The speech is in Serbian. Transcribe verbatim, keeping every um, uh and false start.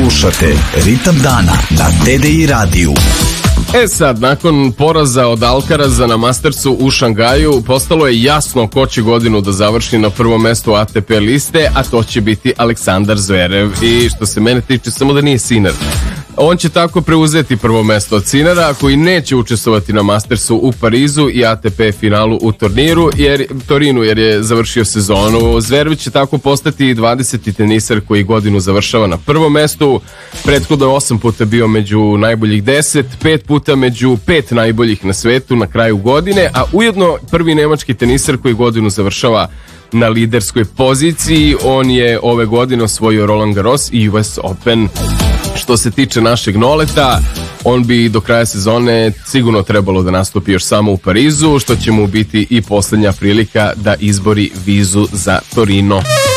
Slušate Ritam dana na T D I radiju. E sad, nakon poraza od Alcaraza na Mastersu u Šangaju, postalo je jasno ko će godinu da završi na prvom mestu A T P liste, a to će biti Aleksandar Zverev. I što se mene tiče, samo da nije Sinner. On će tako preuzeti prvo mesto od Sinnera, koji neće učestvovati na Mastersu u Parizu i A T P finalu u turniru, jer, Torinu, jer je završio sezonu. Zverev će tako postati dvadeseti tenisar koji godinu završava na prvom mestu. Prethodno je osam puta bio među najboljih deset, pet puta među pet najboljih na svetu na kraju godine, a ujedno prvi nemački tenisar koji godinu završava na liderskoj poziciji. On je ove godine osvojio Roland Garros i U S Open. Što se tiče našeg Noleta, on bi do kraja sezone sigurno trebalo da nastupi još samo u Parizu, što će mu biti i posljednja prilika da izbori vizu za Torino.